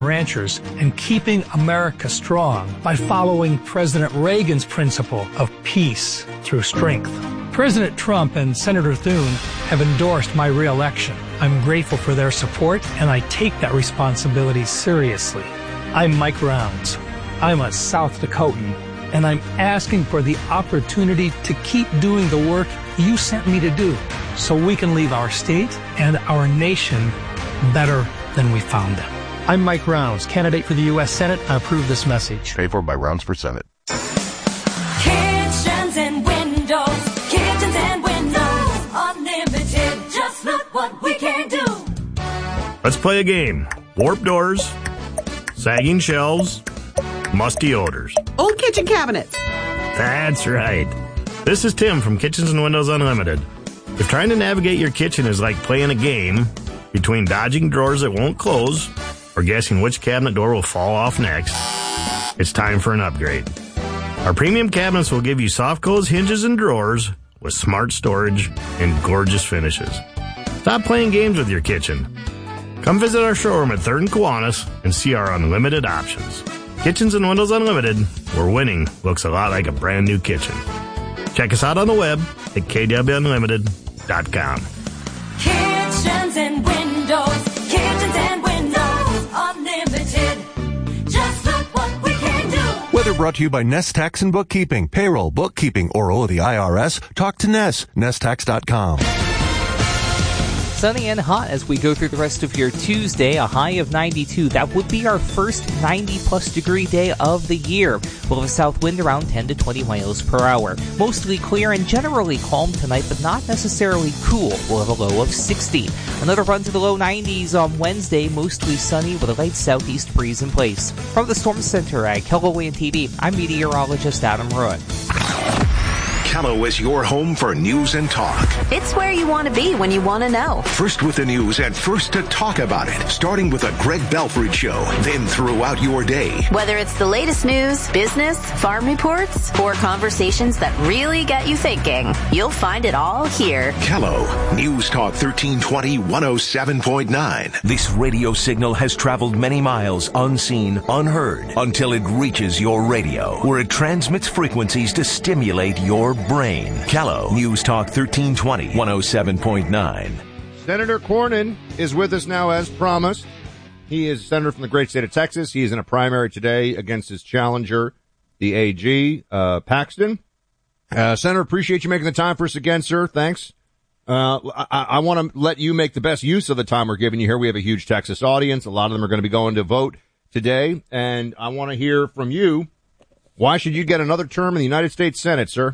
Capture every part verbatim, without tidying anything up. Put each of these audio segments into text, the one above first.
ranchers and keeping America strong by following President Reagan's principle of peace through strength. President Trump and Senator Thune have endorsed my re-election. I'm grateful for their support, and I take that responsibility seriously. I'm Mike Rounds. I'm a South Dakotan, and I'm asking for the opportunity to keep doing the work you sent me to do so we can leave our state and our nation better than we found them. I'm Mike Rounds, candidate for the U S Senate. I approve this message. Paid for by Rounds for Senate. Kitchens and windows, kitchens and windows, unlimited. Just look what we can do. Let's play a game. Warped doors, sagging shelves, musty odors. Old kitchen cabinets. That's right. This is Tim from Kitchens and Windows Unlimited. If trying to navigate your kitchen is like playing a game between dodging drawers that won't close or guessing which cabinet door will fall off next, it's time for an upgrade. Our premium cabinets will give you soft close hinges and drawers with smart storage and gorgeous finishes. Stop playing games with your kitchen. Come visit our showroom at third and Kiwanis and see our unlimited options. Kitchens and Windows Unlimited, where winning looks a lot like a brand new kitchen. Check us out on the web at k w unlimited dot com. Kitchens and windows, kitchens and windows, unlimited. Just look what we can do. Weather brought to you by Nest Tax and Bookkeeping, Payroll, Bookkeeping, or owe the I R S. Talk to Nest, nest tax dot com. Sunny and hot as we go through the rest of your Tuesday, a high of ninety-two. That would be our first ninety-plus degree day of the year. We'll have a south wind around ten to twenty miles per hour. Mostly clear and generally calm tonight, but not necessarily cool. We'll have a low of sixty. Another run to the low nineties on Wednesday, mostly sunny with a light southeast breeze in place. From the Storm Center at KELOWAN T V, I'm meteorologist Adam Rudd. Kello is your home for news and talk. It's where you want to be when you want to know. First with the news and first to talk about it. Starting with a Greg Belford show, then throughout your day. Whether it's the latest news, business, farm reports, or conversations that really get you thinking, you'll find it all here. Kello, News Talk thirteen twenty, one oh seven point nine. This radio signal has traveled many miles unseen, unheard, until it reaches your radio, where it transmits frequencies to stimulate your brain. Kello, News Talk thirteen twenty, one oh seven point nine. Senator Cornyn is with us now as promised. He is a senator from the great state of Texas. He is in a primary today against his challenger, the A G, uh, Paxton. Uh, Senator, appreciate you making the time for us again, sir. Thanks. Uh, I, I want to let you make the best use of the time we're giving you here. We have a huge Texas audience. A lot of them are going to be going to vote today. And I want to hear from you. Why should you get another term in the United States Senate, sir?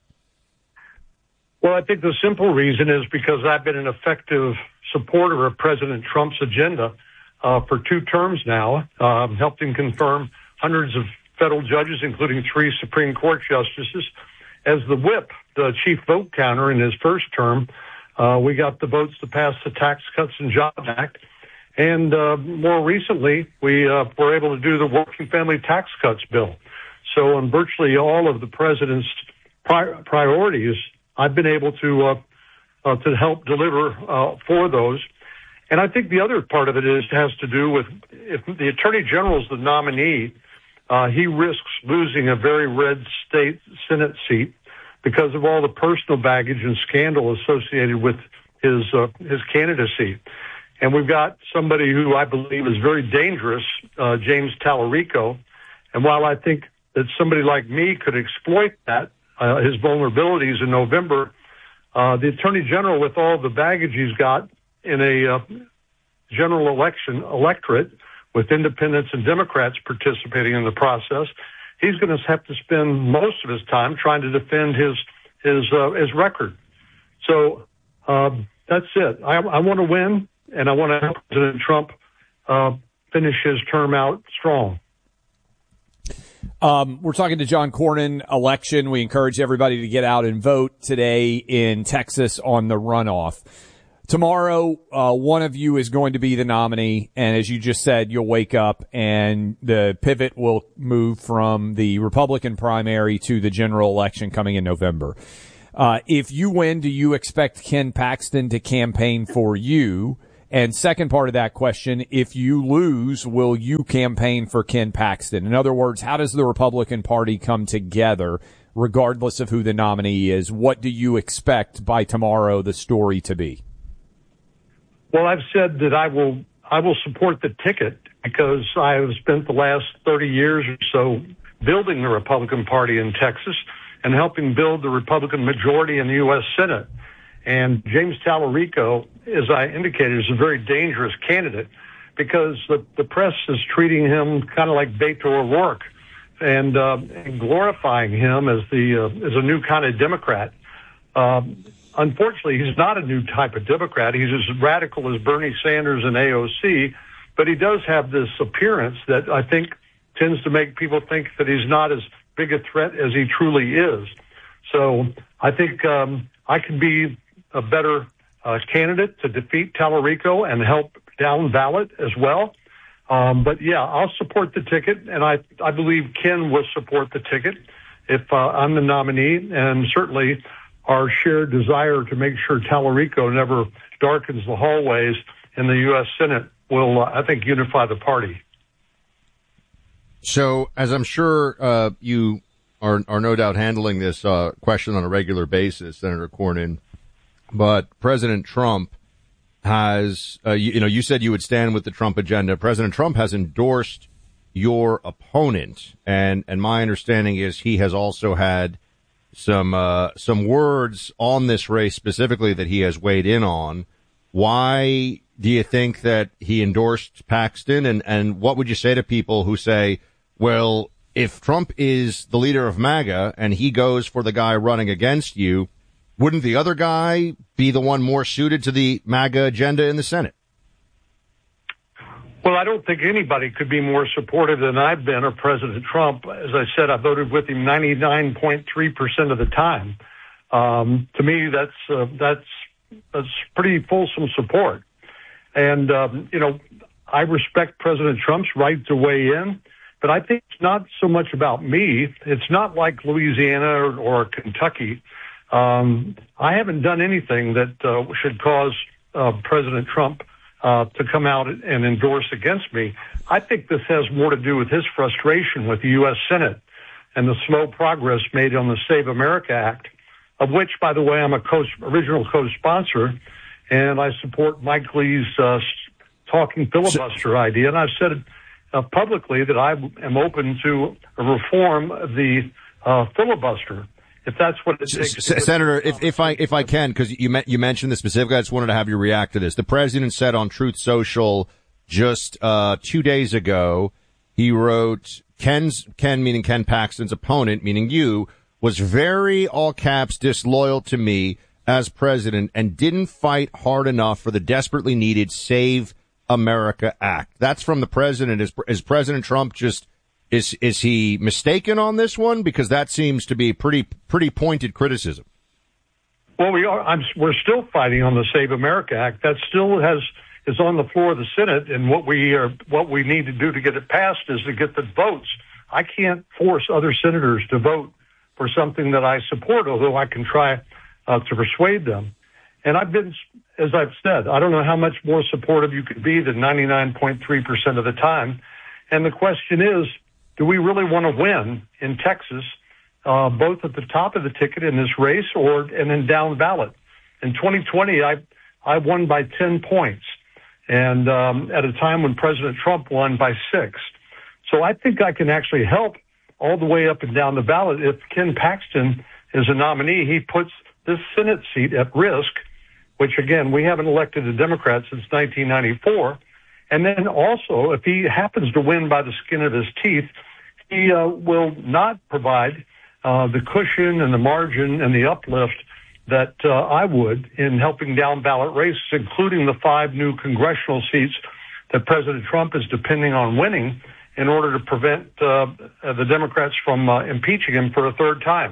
Well, I think the simple reason is because I've been an effective supporter of President Trump's agenda uh, for two terms now. Um, helped him confirm hundreds of federal judges, including three Supreme Court justices. As the whip, the chief vote counter in his first term, uh, we got the votes to pass the Tax Cuts and Jobs Act. And uh, more recently, we uh, were able to do the Working Family Tax Cuts bill. So on virtually all of the president's pri- priorities, I've been able to uh, uh, to help deliver uh, for those. And I think the other part of it is has to do with if the Attorney General is the nominee, uh, he risks losing a very red state Senate seat because of all the personal baggage and scandal associated with his uh, his candidacy. And we've got somebody who I believe is very dangerous, uh, James Tallarico. And while I think that somebody like me could exploit that, Uh, his vulnerabilities in November, uh, the Attorney General, with all the baggage he's got in a uh, general election electorate with independents and Democrats participating in the process, he's going to have to spend most of his time trying to defend his his uh, his record. So um, that's it. I, I want to win, and I want to help President Trump uh, finish his term out strong. Um, we're talking to John Cornyn election. We encourage everybody to get out and vote today in Texas on the runoff. Tomorrow, uh, one of you is going to be the nominee. And as you just said, you'll wake up and the pivot will move from the Republican primary to the general election coming in November. Uh, if you win, do you expect Ken Paxton to campaign for you? And second part of that question, if you lose, will you campaign for Ken Paxton? In other words, how does the Republican Party come together regardless of who the nominee is? What do you expect by tomorrow the story to be? Well, I've said that I will I will support the ticket because I have spent the last thirty years or so building the Republican Party in Texas and helping build the Republican majority in the U S Senate. And James Tallarico, as I indicated, is a very dangerous candidate because the, the press is treating him kind of like Beto O'Rourke and, uh, and glorifying him as the uh, as a new kind of Democrat. Um, unfortunately, he's not a new type of Democrat. He's as radical as Bernie Sanders and A O C, but he does have this appearance that I think tends to make people think that he's not as big a threat as he truly is. So I think um, I could be a better uh, candidate to defeat Tallarico and help down ballot as well. Um, but yeah, I'll support the ticket, and I I believe Ken will support the ticket if uh, I'm the nominee, and certainly our shared desire to make sure Tallarico never darkens the hallways in the U S Senate will, uh, I think, unify the party. So, as I'm sure uh, you are, are no doubt handling this uh, question on a regular basis, Senator Cornyn, but President Trump has, uh, you, you know, you said you would stand with the Trump agenda. President Trump has endorsed your opponent, and and my understanding is he has also had some uh, some words on this race specifically that he has weighed in on. Why do you think that he endorsed Paxton, and and what would you say to people who say, well, if Trump is the leader of MAGA and he goes for the guy running against you, wouldn't the other guy be the one more suited to the MAGA agenda in the Senate? Well, I don't think anybody could be more supportive than I've been of President Trump. As I said, I voted with him ninety-nine point three percent of the time. Um, to me, that's uh, that's that's pretty fulsome support. And, um, you know, I respect President Trump's right to weigh in, but I think it's not so much about me. It's not like Louisiana or, or Kentucky. Um, I haven't done anything that uh, should cause uh, President Trump uh, to come out and endorse against me. I think this has more to do with his frustration with the U S Senate and the slow progress made on the Save America Act, of which, by the way, I'm a co- original co-sponsor, and I support Mike Lee's uh, talking filibuster idea. And I've said uh, publicly that I am open to a reform of the uh, filibuster, if that's what it takes. S- Senator, if, if I if I can, because you me- you mentioned this specifically, I just wanted to have you react to this. The president said on Truth Social just uh, two days ago, he wrote, Ken's, Ken, meaning Ken Paxton's opponent, meaning you, was very, all caps, disloyal to me as president and didn't fight hard enough for the desperately needed Save America Act. That's from the president. Is, is President Trump just, is is he mistaken on this one? Because that seems to be pretty pretty pointed criticism. Well, we are. I'm, we're still fighting on the Save America Act. That still has is on the floor of the Senate, and what we are what we need to do to get it passed is to get the votes. I can't force other senators to vote for something that I support, although I can try uh, to persuade them. And I've been, as I've said, I don't know how much more supportive you could be than ninety-nine point three percent of the time. And the question is, do we really want to win in Texas, uh, both at the top of the ticket in this race or and then down ballot? In twenty twenty, I I won by ten points, and um, at a time when President Trump won by six. So I think I can actually help all the way up and down the ballot. If Ken Paxton is a nominee, he puts this Senate seat at risk, which, again, we haven't elected a Democrat since nineteen ninety-four. And then also, if he happens to win by the skin of his teeth, he uh, will not provide uh, the cushion and the margin and the uplift that uh, I would in helping down ballot races, including the five new congressional seats that President Trump is depending on winning in order to prevent uh, the Democrats from uh, impeaching him for a third time.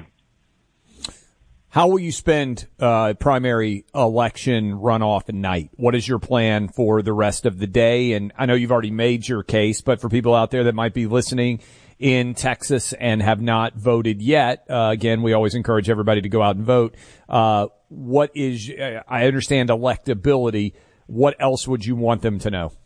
How will you spend uh, primary election runoff night? What is your plan for the rest of the day? And I know you've already made your case, but for people out there that might be listening in Texas and have not voted yet, uh, again, we always encourage everybody to go out and vote. Uh, what is, uh, I understand electability. what else would you want them to know?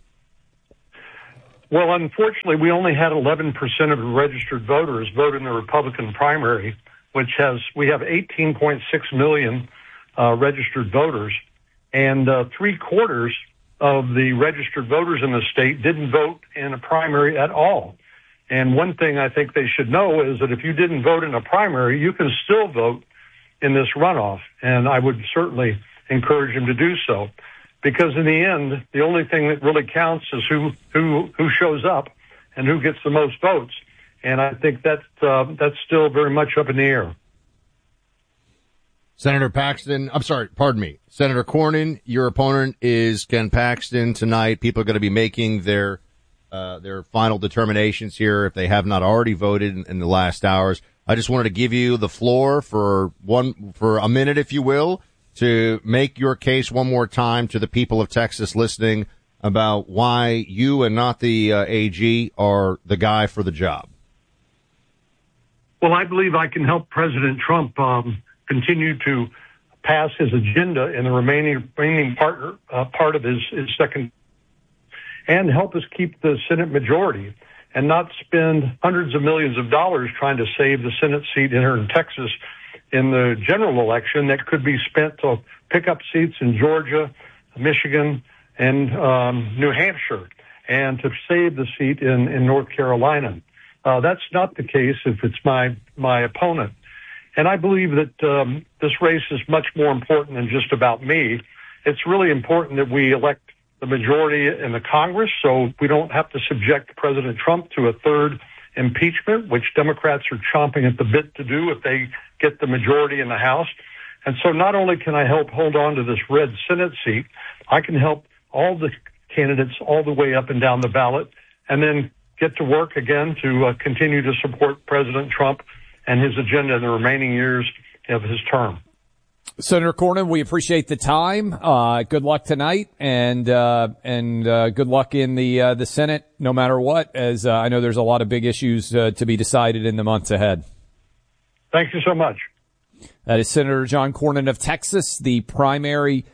Well, unfortunately, we only had eleven percent of the registered voters vote in the Republican primary, which has, we have eighteen point six million uh, registered voters, and uh, three quarters of the registered voters in the state didn't vote in a primary at all. And one thing I think they should know is that if you didn't vote in a primary, you can still vote in this runoff. And I would certainly encourage them to do so, because in the end, the only thing that really counts is who, who, who shows up and who gets the most votes. And I think that, uh, that's still very much up in the air. Senator Paxton, I'm sorry, pardon me. Senator Cornyn, your opponent is Ken Paxton tonight. People are going to be making their uh, their final determinations here if they have not already voted in, in the last hours. I just wanted to give you the floor for one for a minute, if you will, to make your case one more time to the people of Texas listening about why you and not the uh, A G are the guy for the job. Well, I believe I can help President Trump um, continue to pass his agenda in the remaining remaining part uh, part of his, his second, and help us keep the Senate majority and not spend hundreds of millions of dollars trying to save the Senate seat here in Texas in the general election that could be spent to pick up seats in Georgia, Michigan, and um, New Hampshire, and to save the seat in, in North Carolina. Uh, that's not the case if it's my my opponent. And I believe that um, this race is much more important than just about me. It's really important that we elect the majority in the Congress so we don't have to subject President Trump to a third impeachment, which Democrats are chomping at the bit to do if they get the majority in the House. And so not only can I help hold on to this red Senate seat, I can help all the candidates all the way up and down the ballot, and then get to work again to uh, continue to support President Trump and his agenda in the remaining years of his term. Senator Cornyn, we appreciate the time. Uh, good luck tonight, and uh, and uh, good luck in the uh, the Senate, no matter what, as uh, I know there's a lot of big issues uh, to be decided in the months ahead. Thank you so much. That is Senator John Cornyn of Texas. The primary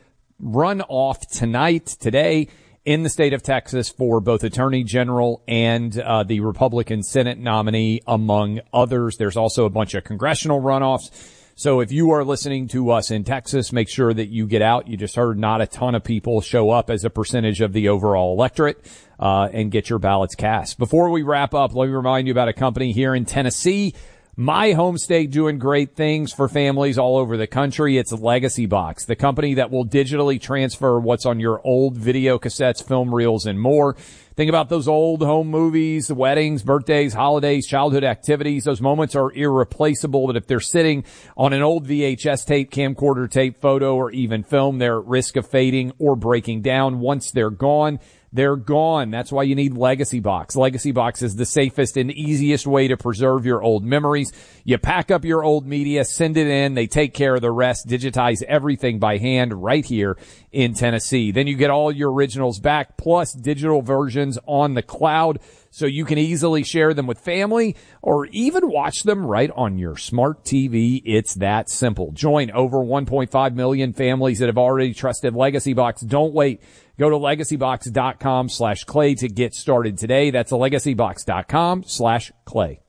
runoff tonight, today, in the state of Texas for both Attorney General and uh, the Republican Senate nominee, among others. There's also a bunch of congressional runoffs. So if you are listening to us in Texas, make sure that you get out. You just heard not a ton of people show up as a percentage of the overall electorate, uh, and get your ballots cast. Before we wrap up, let me remind you about a company here in Tennessee, My Home State, doing great things for families all over the country. It's Legacy Box, the company that will digitally transfer what's on your old video cassettes, film reels, and more. Think about those old home movies, weddings, birthdays, holidays, childhood activities. Those moments are irreplaceable, that if they're sitting on an old V H S tape, camcorder tape, photo, or even film, they're at risk of fading or breaking down. Once they're gone, they're gone. That's why you need Legacy Box. Legacy Box is the safest and easiest way to preserve your old memories. You pack up your old media, send it in. They take care of the rest, digitize everything by hand right here in Tennessee. Then you get all your originals back, plus digital versions on the cloud, so you can easily share them with family or even watch them right on your smart T V. It's that simple. Join over one point five million families that have already trusted Legacy Box. Don't wait. Go to legacybox.com slash clay to get started today. That's legacybox.com slash clay.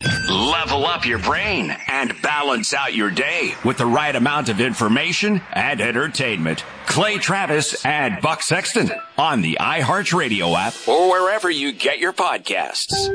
Level up your brain and balance out your day with the right amount of information and entertainment. Clay Travis and Buck Sexton on the iHeartRadio app or wherever you get your podcasts.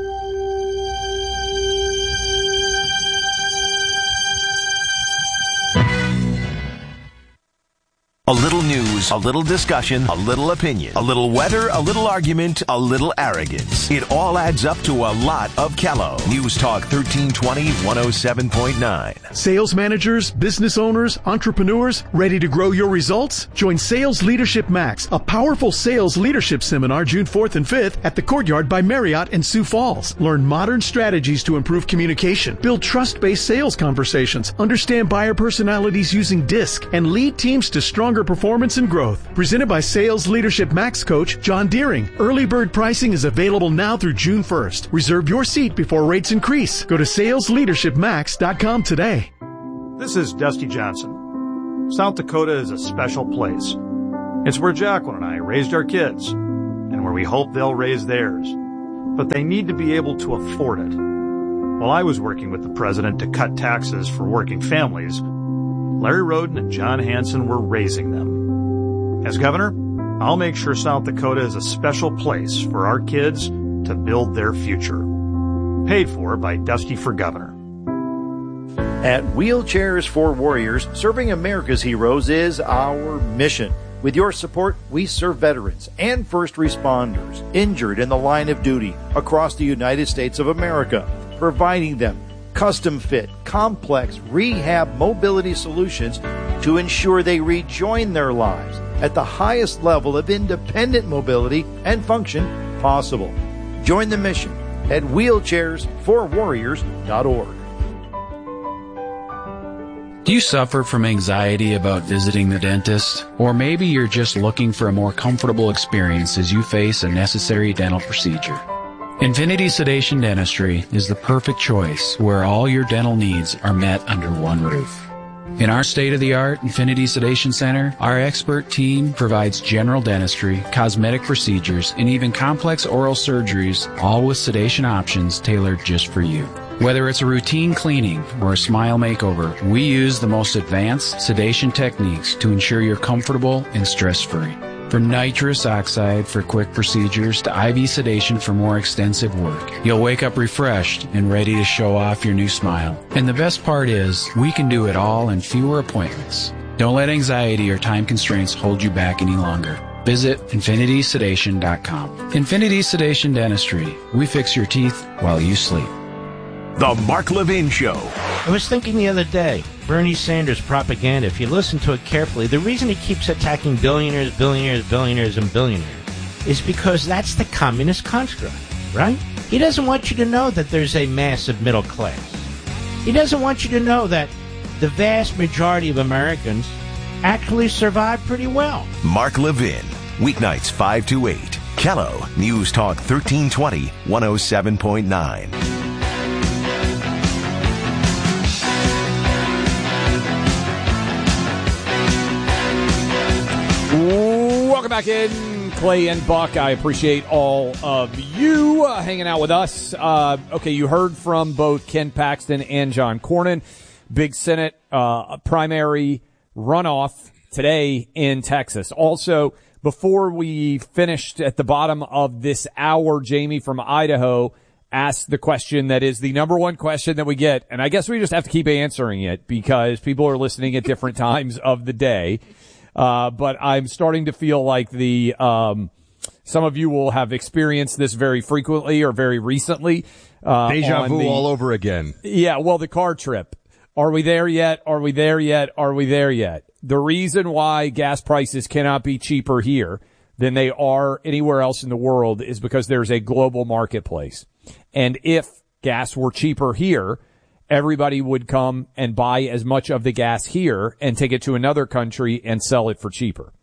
A little news, a little discussion, a little opinion, a little weather, a little argument, a little arrogance. It all adds up to a lot of Kello. News Talk thirteen twenty, one oh seven point nine. Sales managers, business owners, entrepreneurs, ready to grow your results? Join Sales Leadership Max, a powerful sales leadership seminar June fourth and fifth at the Courtyard by Marriott in Sioux Falls. Learn modern strategies to improve communication, build trust-based sales conversations, understand buyer personalities using DISC, and lead teams to strong performance and growth. Presented by Sales Leadership Max coach John Deering. Early bird pricing is available now through June first. Reserve your seat before rates increase. Go to sales leadership max dot com today. This is Dusty Johnson. South Dakota is a special place. It's where Jacqueline and I raised our kids, and where we hope they'll raise theirs. But they need to be able to afford it. While I was working with the president to cut taxes for working families, Larry Roden and John Hanson were raising them. As governor, I'll make sure South Dakota is a special place for our kids to build their future. Paid for by Dusty for Governor. At Wheelchairs for Warriors, serving America's heroes is our mission. With your support, we serve veterans and first responders injured in the line of duty across the United States of America, providing them custom-fit, complex rehab mobility solutions to ensure they rejoin their lives at the highest level of independent mobility and function possible. Join the mission at wheelchairs for warriors dot org. Do you suffer from anxiety about visiting the dentist? Or maybe you're just looking for a more comfortable experience as you face a necessary dental procedure. Infinity Sedation Dentistry is the perfect choice where all your dental needs are met under one roof. In our state-of-the-art Infinity Sedation Center, our expert team provides general dentistry, cosmetic procedures, and even complex oral surgeries, all with sedation options tailored just for you. Whether it's a routine cleaning or a smile makeover, we use the most advanced sedation techniques to ensure you're comfortable and stress-free. From nitrous oxide for quick procedures to I V sedation for more extensive work, you'll wake up refreshed and ready to show off your new smile. And the best part is, we can do it all in fewer appointments. Don't let anxiety or time constraints hold you back any longer. Visit infinity sedation dot com. Infinity Sedation Dentistry. We fix your teeth while you sleep. The Mark Levin Show. I was thinking the other day, Bernie Sanders propaganda, if you listen to it carefully, the reason he keeps attacking billionaires, billionaires, billionaires, and billionaires is because that's the communist construct, right? He doesn't want you to know that there's a massive middle class. He doesn't want you to know that the vast majority of Americans actually survive pretty well. Mark Levin, weeknights five to eight. Kello, News Talk thirteen twenty, one oh seven point nine. Welcome back in, Clay and Buck. I appreciate all of you uh, hanging out with us. Uh, okay, you heard from both Ken Paxton and John Cornyn. Big Senate uh, primary runoff today in Texas. Also, before we finished at the bottom of this hour, Jamie from Idaho asked the question that is the number one question that we get, and I guess we just have to keep answering it because people are listening at different times of the day. Uh, but I'm starting to feel like the, um, some of you will have experienced this very frequently or very recently. Uh, Deja vu the, all over again. Yeah, well, the car trip. Are we there yet? Are we there yet? Are we there yet? The reason why gas prices cannot be cheaper here than they are anywhere else in the world is because there's a global marketplace. And if gas were cheaper here, everybody would come and buy as much of the gas here and take it to another country and sell it for cheaper.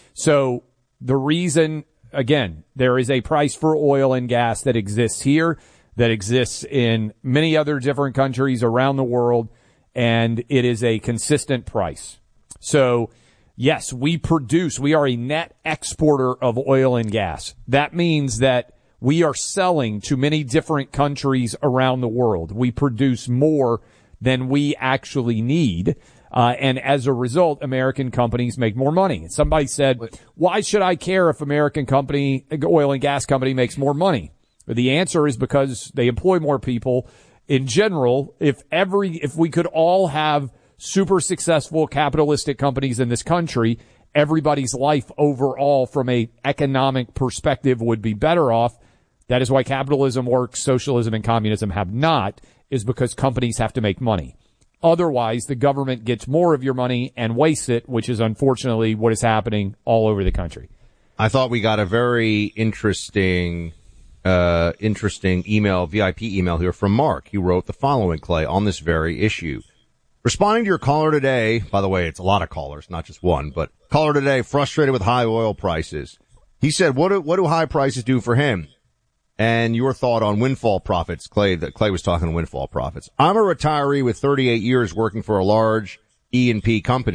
So the reason, again, there is a price for oil and gas that exists here, that exists in many other different countries around the world, and it is a consistent price. So yes, we produce, we are a net exporter of oil and gas. That means that we are selling to many different countries around the world. We produce more than we actually need. Uh, and as a result, American companies make more money. Somebody said, why should I care if American company, oil and gas company makes more money? The answer is because they employ more people. In general, if every, if we could all have super successful capitalistic companies in this country, everybody's life overall from a economic perspective would be better off. That is why capitalism works, socialism and communism have not, is because companies have to make money. Otherwise, the government gets more of your money and wastes it, which is unfortunately what is happening all over the country. I thought we got a very interesting, uh, interesting email, V I P email here from Mark. He wrote the following, Clay, on this very issue. Responding to your caller today, by the way, it's a lot of callers, not just one, but caller today frustrated with high oil prices. He said, what do, what do high prices do for him? And your thought on windfall profits, Clay, that Clay was talking windfall profits. I'm a retiree with thirty-eight years working for a large E and P company.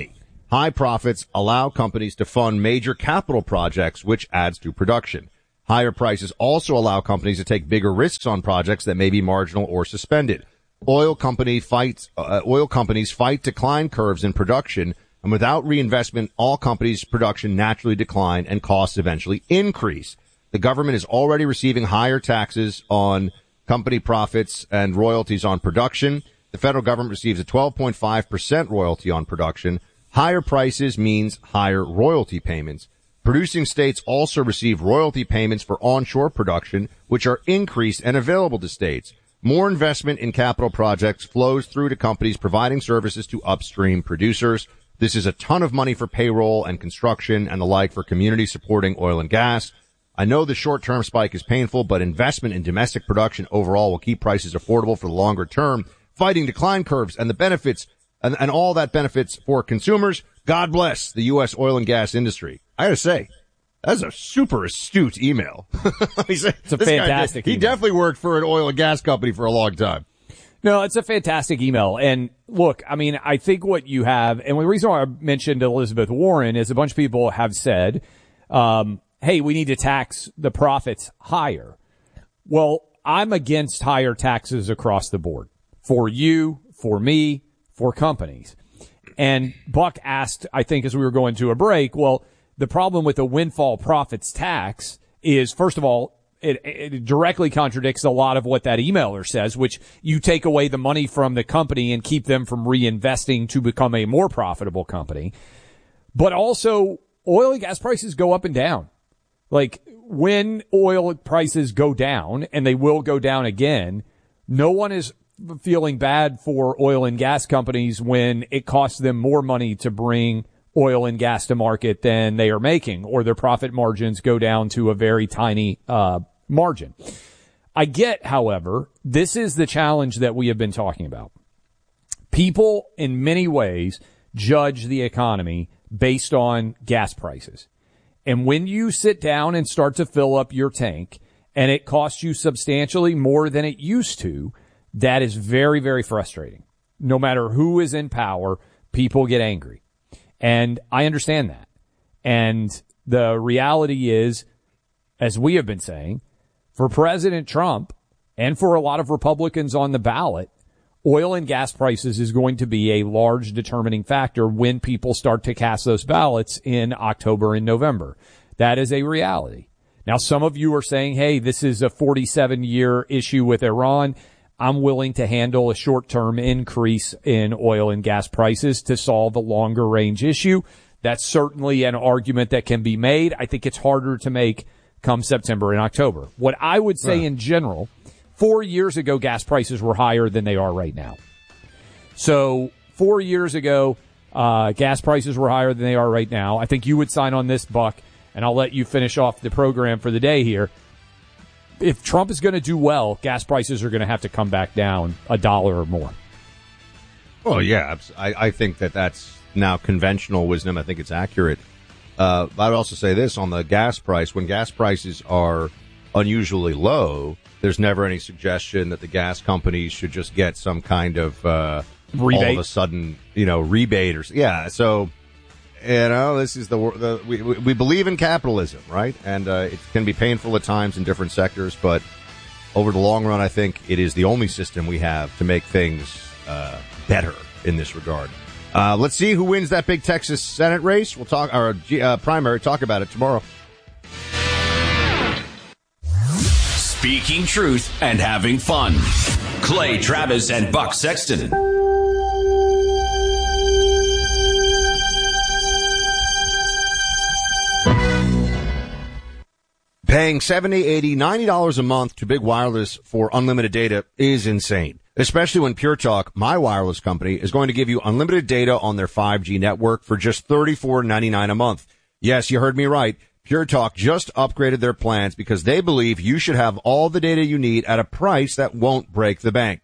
High profits allow companies to fund major capital projects, which adds to production. Higher prices also allow companies to take bigger risks on projects that may be marginal or suspended. Oil company fights, uh, oil companies fight decline curves in production, and without reinvestment, all companies' production naturally decline and costs eventually increase. The government is already receiving higher taxes on company profits and royalties on production. The federal government receives a twelve point five percent royalty on production. Higher prices means higher royalty payments. Producing states also receive royalty payments for onshore production, which are increased and available to states. More investment in capital projects flows through to companies providing services to upstream producers. This is a ton of money for payroll and construction and the like for communities supporting oil and gas. I know the short-term spike is painful, but investment in domestic production overall will keep prices affordable for the longer term, fighting decline curves and the benefits and, and all that benefits for consumers. God bless the U S oil and gas industry. I gotta say, that's a super astute email. It's a fantastic He email. definitely worked for an oil and gas company for a long time. No, it's a fantastic email. And look, I mean, I think what you have, and the reason why I mentioned Elizabeth Warren is a bunch of people have said, um, hey, we need to tax the profits higher. Well, I'm against higher taxes across the board for you, for me, for companies. And Buck asked, I think as we were going to a break, well, the problem with the windfall profits tax is, first of all, it, it directly contradicts a lot of what that emailer says, which you take away the money from the company and keep them from reinvesting to become a more profitable company. But also, oil and gas prices go up and down. Like, when oil prices go down, and they will go down again, no one is feeling bad for oil and gas companies when it costs them more money to bring oil and gas to market than they are making, or their profit margins go down to a very tiny uh margin. I get, however, this is the challenge that we have been talking about. People, in many ways, judge the economy based on gas prices. And when you sit down and start to fill up your tank, and it costs you substantially more than it used to, that is very, very frustrating. No matter who is in power, people get angry. And I understand that. And the reality is, as we have been saying, for President Trump and for a lot of Republicans on the ballot, oil and gas prices is going to be a large determining factor when people start to cast those ballots in October and November. That is a reality. Now, some of you are saying, hey, this is a forty-seven year issue with Iran. I'm willing to handle a short-term increase in oil and gas prices to solve a longer range issue. That's certainly an argument that can be made. I think it's harder to make come September and October. What I would say Right. in general, four years ago, gas prices were higher than they are right now. So four years ago, uh, gas prices were higher than they are right now. I think you would sign on this, Buck, and I'll let you finish off the program for the day here. If Trump is going to do well, gas prices are going to have to come back down a dollar or more. Oh, yeah. I, I think that that's now conventional wisdom. I think it's accurate. Uh, I would also say this on the gas price. When gas prices are unusually low, there's never any suggestion that the gas companies should just get some kind of, uh, Rebate. all of a sudden, you know, rebate or, yeah. So, you know, this is the, the we, we believe in capitalism, right? And, uh, it can be painful at times in different sectors, but over the long run, I think it is the only system we have to make things, uh, better in this regard. Uh, let's see who wins that big Texas Senate race. We'll talk, our uh, primary, talk about it tomorrow. Speaking truth and having fun. Clay Travis and Buck Sexton. Paying seventy, eighty, ninety dollars a month to Big Wireless for unlimited data is insane. Especially when Pure Talk, my wireless company, is going to give you unlimited data on their five G network for just thirty-four ninety-nine a month. Yes, you heard me right. Pure Talk just upgraded their plans because they believe you should have all the data you need at a price that won't break the bank.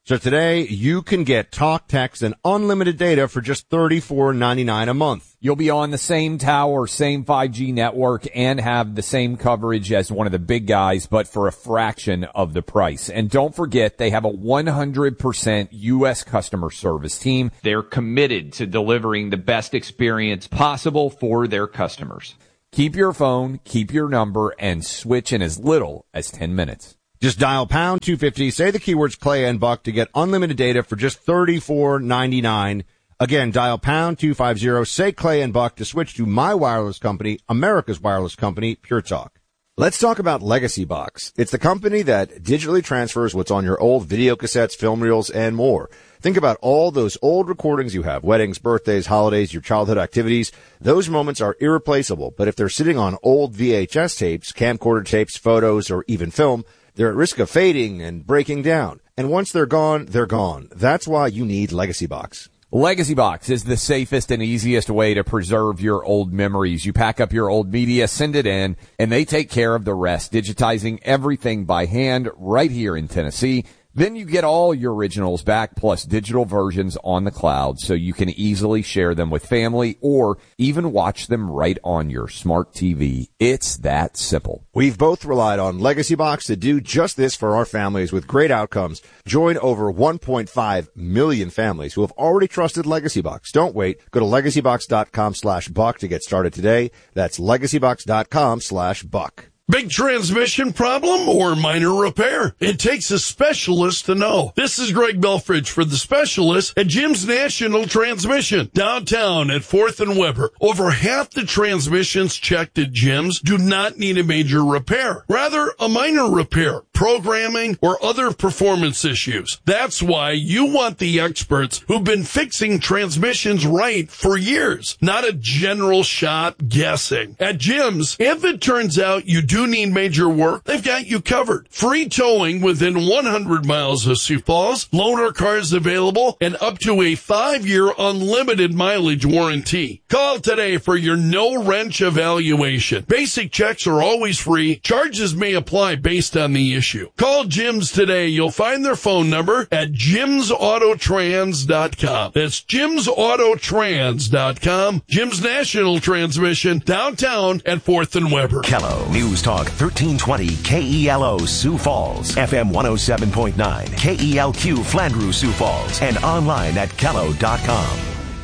So today, you can get talk, text, and unlimited data for just thirty-four ninety-nine a month. You'll be on the same tower, same five G network, and have the same coverage as one of the big guys, but for a fraction of the price. And don't forget, they have a one hundred percent U S customer service team. They're committed to delivering the best experience possible for their customers. Keep your phone, keep your number, and switch in as little as ten minutes. Just dial pound two fifty, say the keywords Clay and Buck to get unlimited data for just thirty-four ninety-nine. Again, dial pound two fifty, say Clay and Buck to switch to my wireless company, America's wireless company, Pure Talk. Let's talk about Legacy Box. It's the company that digitally transfers what's on your old video cassettes, film reels, and more. Think about all those old recordings you have, weddings, birthdays, holidays, your childhood activities. Those moments are irreplaceable, but if they're sitting on old V H S tapes, camcorder tapes, photos, or even film, they're at risk of fading and breaking down. And once they're gone, they're gone. That's why you need Legacy Box. Legacy Box is the safest and easiest way to preserve your old memories. You pack up your old media, send it in, and they take care of the rest, digitizing everything by hand right here in Tennessee. Then you get all your originals back, plus digital versions on the cloud, so you can easily share them with family or even watch them right on your smart T V. It's that simple. We've both relied on Legacy Box to do just this for our families with great outcomes. Join over one point five million families who have already trusted Legacy Box. Don't wait. Go to legacybox.com slash buck to get started today. That's legacybox.com slash buck. Big transmission problem or minor repair? It takes a specialist to know. This is Greg Belfridge for the specialist at Jim's National Transmission, downtown at fourth and Weber. Over half the transmissions checked at Jim's do not need a major repair, rather a minor repair, programming, or other performance issues. That's why you want the experts who've been fixing transmissions right for years, not a general shop guessing. At Jim's, if it turns out you do need major work, they've got you covered. Free towing within one hundred miles of Sioux Falls, loaner cars available, and up to a five-year unlimited mileage warranty. Call today for your no-wrench evaluation. Basic checks are always free. Charges may apply based on the issue. Call Jim's today. You'll find their phone number at jims auto trans dot com. That's jims auto trans dot com. Jim's National Transmission, downtown at fourth and Weber. Kello News Talk thirteen twenty K E L O Sioux Falls, F M one oh seven point nine, K E L Q Flandreau Sioux Falls, and online at kello dot com.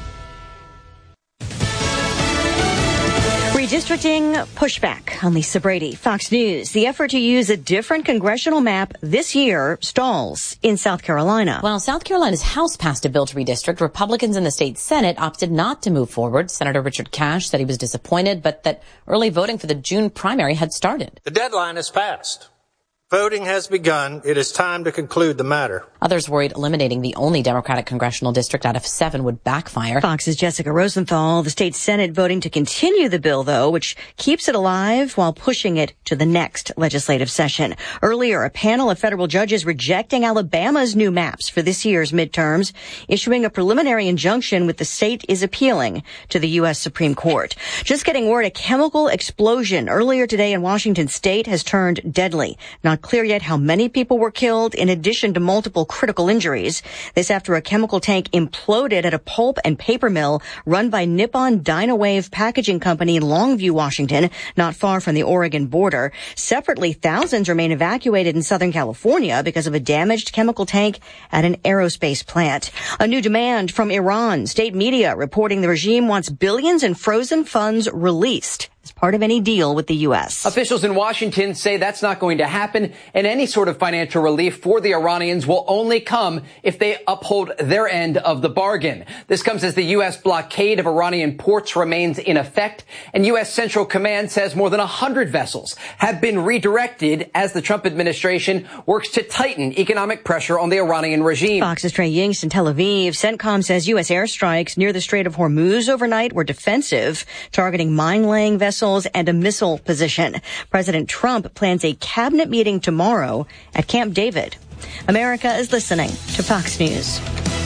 Redistricting pushback. I'm Lisa Brady, Fox News. The effort to use a different congressional map this year stalls in South Carolina. While South Carolina's House passed a bill to redistrict, Republicans in the state Senate opted not to move forward. Senator Richard Cash said he was disappointed, but that early voting for the June primary had started. The deadline has passed. Voting has begun. It is time to conclude the matter. Others worried eliminating the only Democratic congressional district out of seven would backfire. Fox's Jessica Rosenthal. The state Senate voting to continue the bill, though, which keeps it alive while pushing it to the next legislative session. Earlier, a panel of federal judges rejecting Alabama's new maps for this year's midterms, issuing a preliminary injunction with the state is appealing to the U S Supreme Court. Just getting word, a chemical explosion earlier today in Washington state has turned deadly. Not clear yet how many people were killed, in addition to multiple critical injuries. This after a chemical tank imploded at a pulp and paper mill run by Nippon Dynawave Packaging Company in Longview, Washington, not far from the Oregon border. Separately, thousands remain evacuated in Southern California because of a damaged chemical tank at an aerospace plant. A new demand from Iran. State media reporting the regime wants billions in frozen funds released as part of any deal with the U S. Officials in Washington say that's not going to happen, and any sort of financial relief for the Iranians will only come if they uphold their end of the bargain. This comes as the U S blockade of Iranian ports remains in effect, and U S Central Command says more than one hundred vessels have been redirected as the Trump administration works to tighten economic pressure on the Iranian regime. Fox's Trey Yingst in Tel Aviv. CENTCOM says U S airstrikes near the Strait of Hormuz overnight were defensive, targeting mine-laying vessels and a missile position. President Trump plans a cabinet meeting tomorrow at Camp David. America is listening to Fox News.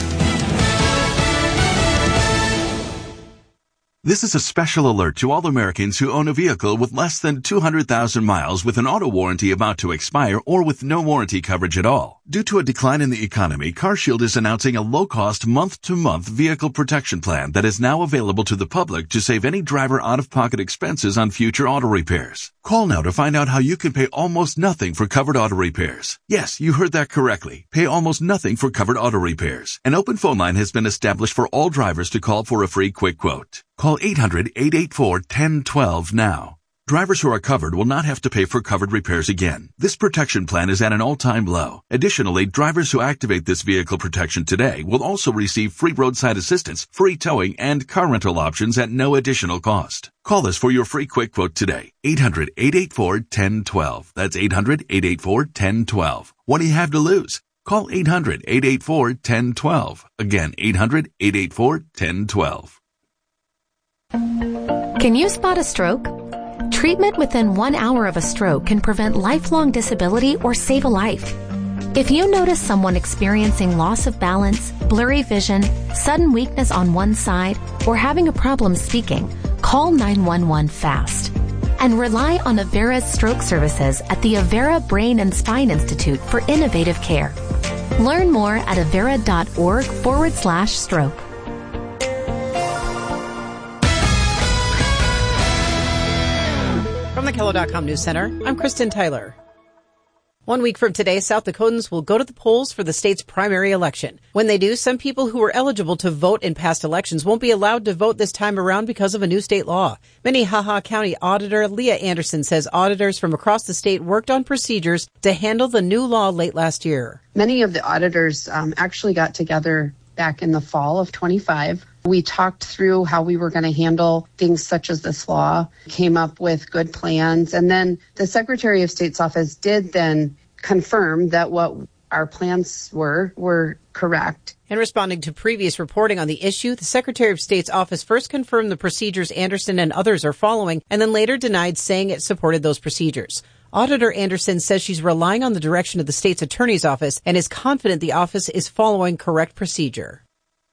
This is a special alert to all Americans who own a vehicle with less than two hundred thousand miles with an auto warranty about to expire or with no warranty coverage at all. Due to a decline in the economy, CarShield is announcing a low-cost month-to-month vehicle protection plan that is now available to the public to save any driver out-of-pocket expenses on future auto repairs. Call now to find out how you can pay almost nothing for covered auto repairs. Yes, you heard that correctly. Pay almost nothing for covered auto repairs. An open phone line has been established for all drivers to call for a free quick quote. Call eight hundred, eight eight four, one zero one two now. Drivers who are covered will not have to pay for covered repairs again. This protection plan is at an all-time low. Additionally, drivers who activate this vehicle protection today will also receive free roadside assistance, free towing, and car rental options at no additional cost. Call us for your free quick quote today. eight hundred, eight eight four, one zero one two. That's eight hundred, eight eight four, one zero one two. What do you have to lose? Call eight hundred, eight eight four, one zero one two. Again, eight hundred, eight eight four, one zero one two. Can you spot a stroke? Treatment within one hour of a stroke can prevent lifelong disability or save a life. If you notice someone experiencing loss of balance, blurry vision, sudden weakness on one side, or having a problem speaking, call nine one one fast. And rely on Avera's stroke services at the Avera Brain and Spine Institute for innovative care. Learn more at avera.org forward slash stroke. From the Kello dot com News Center, I'm Kristen Tyler. One week from today, South Dakotans will go to the polls for the state's primary election. When they do, some people who were eligible to vote in past elections won't be allowed to vote this time around because of a new state law. Minnehaha County Auditor Leah Anderson says auditors from across the state worked on procedures to handle the new law late last year. Many of the auditors um, actually got together back in the fall of twenty-five. We talked through how we were going to handle things such as this law, came up with good plans, and then the Secretary of State's office did then confirm that what our plans were were correct. In responding to previous reporting on the issue, the Secretary of State's office first confirmed the procedures Anderson and others are following, and then later denied saying it supported those procedures. Auditor Anderson says she's relying on the direction of the state's attorney's office and is confident the office is following correct procedure.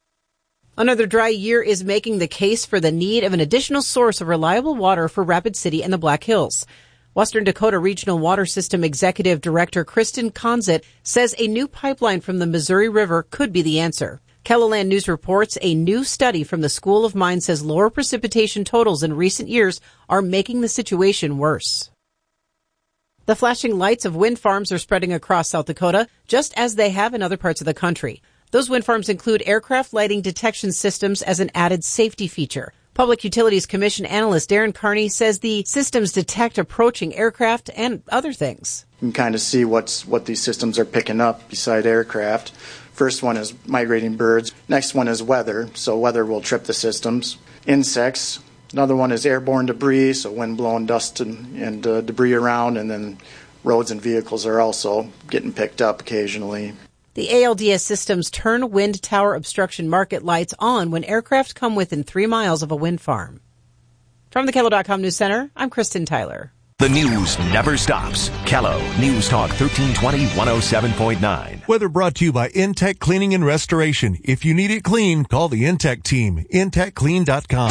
Another dry year is making the case for the need of an additional source of reliable water for Rapid City and the Black Hills. Western Dakota Regional Water System Executive Director Kristen Conzit says a new pipeline from the Missouri River could be the answer. KELOLAND News reports a new study from the School of Mines says lower precipitation totals in recent years are making the situation worse. The flashing lights of wind farms are spreading across South Dakota, just as they have in other parts of the country. Those wind farms include aircraft lighting detection systems as an added safety feature. Public Utilities Commission analyst Darren Carney says the systems detect approaching aircraft and other things. You can kind of see what's what these systems are picking up beside aircraft. First one is migrating birds. Next one is weather, so weather will trip the systems. Insects. Another one is airborne debris, so wind-blown dust and, and uh, debris around, and then roads and vehicles are also getting picked up occasionally. The A L D S systems turn wind tower obstruction market lights on when aircraft come within three miles of a wind farm. From the Kello dot com News Center, I'm Kristen Tyler. The news never stops. Kello News Talk thirteen twenty, one oh seven point nine. Weather brought to you by Intech Cleaning and Restoration. If you need it clean, call the Intech team. intech clean dot com.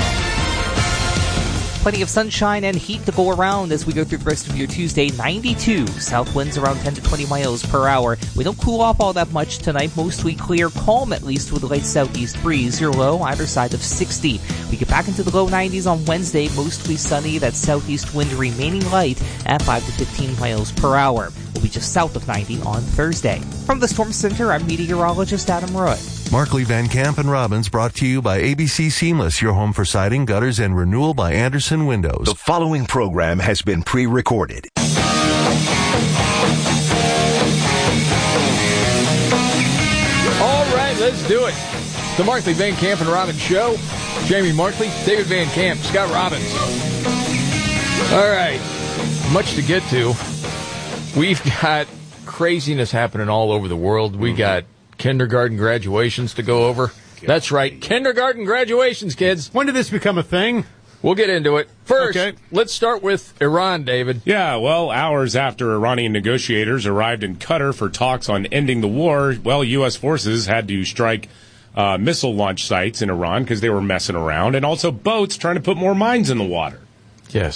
Plenty of sunshine and heat to go around as we go through the rest of your Tuesday. ninety-two. South winds around ten to twenty miles per hour. We don't cool off all that much tonight. Mostly clear, calm at least with a light southeast breeze. Your low either side of sixty. We get back into the low nineties on Wednesday. Mostly sunny. That southeast wind remaining light at five to fifteen miles per hour. We'll be just south of ninety on Thursday. From the Storm Center, I'm meteorologist Adam Roy. Markley, Van Camp, and Robbins brought to you by A B C Seamless, your home for siding, gutters, and renewal by Anderson Windows. The following program has been pre-recorded. All right, let's do it. The Markley, Van Camp, and Robbins Show. Jamie Markley, David Van Camp, Scott Robbins. All right, much to get to. We've got craziness happening all over the world. We got kindergarten graduations to go over. That's right, kindergarten graduations, kids. When did this become a thing? We'll get into it. First, okay. Let's start with Iran, David. Yeah, well, hours after Iranian negotiators arrived in Qatar for talks on ending the war, well, U S forces had to strike uh, missile launch sites in Iran because they were messing around, and also boats trying to put more mines in the water. Yes.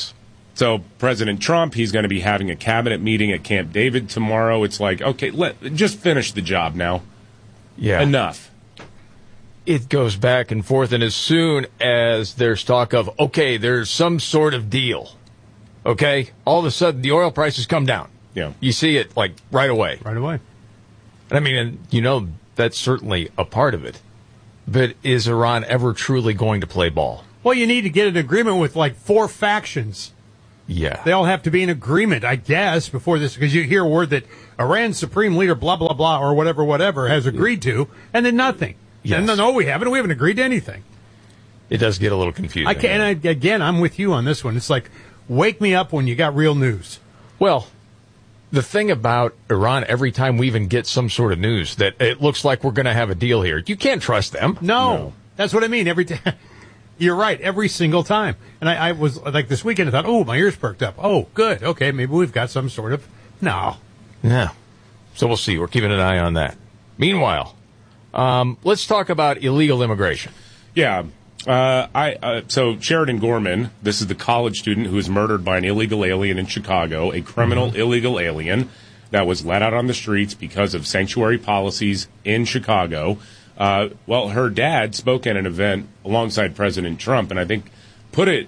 So President Trump, he's going to be having a cabinet meeting at Camp David tomorrow. It's like, okay, let just finish the job now. Yeah. Enough. It goes back and forth, and as soon as there's talk of, okay, there's some sort of deal, okay, all of a sudden the oil prices come down. Yeah. You see it, like, right away. Right away. And I mean, and you know, that's certainly a part of it. But is Iran ever truly going to play ball? Well, you need to get an agreement with, like, four factions. Yeah. They all have to be in agreement, I guess, before this, because you hear a word that Iran's supreme leader, blah, blah, blah, or whatever, whatever, has agreed to, and then nothing. Yes. And no, no, we haven't. We haven't agreed to anything. It does get a little confusing. I can, and I, again, I'm with you on this one. It's like, wake me up when you got real news. Well, the thing about Iran, every time we even get some sort of news that it looks like we're going to have a deal here, you can't trust them. No. no. That's what I mean. Every time. You're right, every single time. And I, I was, like, this weekend, I thought, oh, my ears perked up. Oh, good. Okay, maybe we've got some sort of, no. Yeah. So we'll see. We're keeping an eye on that. Meanwhile, um, let's talk about illegal immigration. Yeah. Uh, I, uh, so Sheridan Gorman, this is the college student who was murdered by an illegal alien in Chicago, a criminal mm-hmm. illegal alien that was let out on the streets because of sanctuary policies in Chicago. Uh, well, her dad spoke at an event alongside President Trump, and I think put it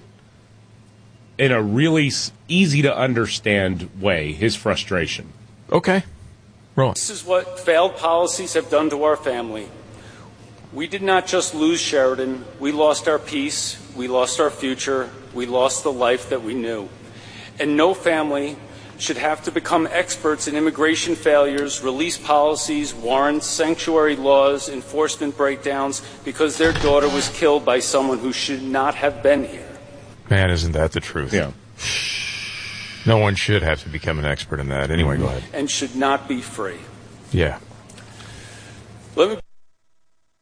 in a really easy to understand way, his frustration. Okay. Roll. This is what failed policies have done to our family. We did not just lose Sheridan. We lost our peace. We lost our future. We lost the life that we knew. And no family should have to become experts in immigration failures, release policies, warrants, sanctuary laws, enforcement breakdowns, because their daughter was killed by someone who should not have been here. Man, isn't that the truth? Yeah. No one should have to become an expert in that. Anyway, go ahead. And should not be free. Yeah. Let me